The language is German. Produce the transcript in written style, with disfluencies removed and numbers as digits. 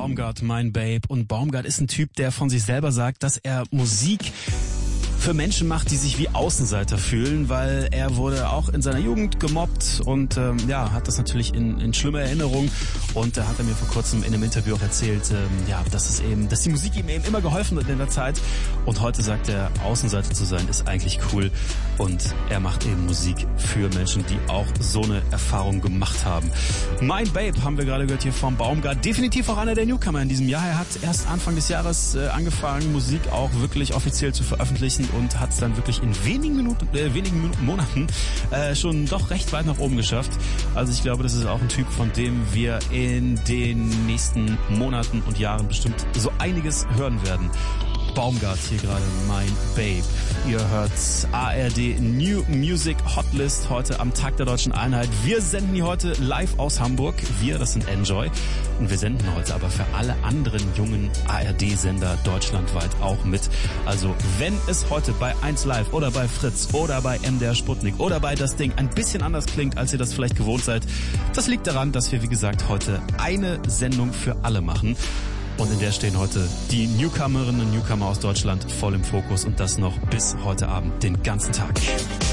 Baumgart, mein Babe. Und Baumgart ist ein Typ, der von sich selber sagt, dass er Musik für Menschen macht, die sich wie Außenseiter fühlen, weil er wurde auch in seiner Jugend gemobbt und hat das natürlich in schlimme Erinnerung. Und da hat er mir vor kurzem in einem Interview auch erzählt, dass die Musik ihm eben immer geholfen hat in der Zeit. Und heute sagt er, Außenseiter zu sein ist eigentlich cool. Und er macht eben Musik für Menschen, die auch so eine Erfahrung gemacht haben. Mein Babe haben wir gerade gehört hier vom Baumgart. Definitiv auch einer der Newcomer in diesem Jahr. Er hat erst Anfang des Jahres angefangen, Musik auch wirklich offiziell zu veröffentlichen und hat es dann wirklich in wenigen Monaten schon doch recht weit nach oben geschafft. Also ich glaube, das ist auch ein Typ, von dem wir in den nächsten Monaten und Jahren bestimmt so einiges hören werden. Baumgart hier gerade, mein Babe. Ihr hört ARD New Music Hotlist heute am Tag der Deutschen Einheit. Wir senden hier heute live aus Hamburg. Wir, das sind Enjoy. Und wir senden heute aber für alle anderen jungen ARD-Sender deutschlandweit auch mit. Also wenn es heute bei 1 Live oder bei Fritz oder bei MDR Sputnik oder bei Das Ding ein bisschen anders klingt, als ihr das vielleicht gewohnt seid, das liegt daran, dass wir, wie gesagt, heute eine Sendung für alle machen. Und in der stehen heute die Newcomerinnen und Newcomer aus Deutschland voll im Fokus und das noch bis heute Abend, den ganzen Tag.